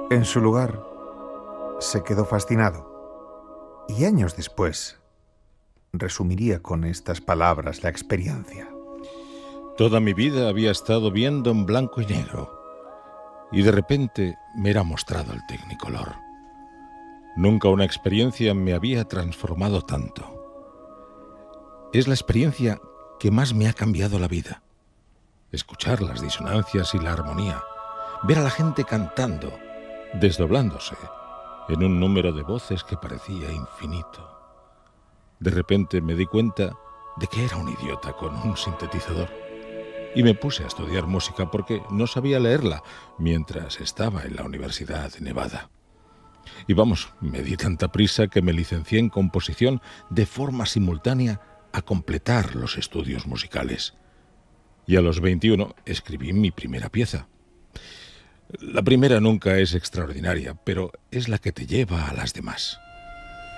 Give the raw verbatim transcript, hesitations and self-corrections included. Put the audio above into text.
En su lugar, se quedó fascinado y años después resumiría con estas palabras la experiencia. Toda mi vida había estado viendo en blanco y negro y de repente me era mostrado el Technicolor. Nunca una experiencia me había transformado tanto. Es la experiencia que más me ha cambiado la vida. Escuchar las disonancias y la armonía, ver a la gente cantando, desdoblándose en un número de voces que parecía infinito. De repente me di cuenta de que era un idiota con un sintetizador y me puse a estudiar música porque no sabía leerla mientras estaba en la Universidad de Nevada. Y vamos, me di tanta prisa que me licencié en composición de forma simultánea a completar los estudios musicales. Y a los veintiuno escribí mi primera pieza. La primera nunca es extraordinaria, pero es la que te lleva a las demás.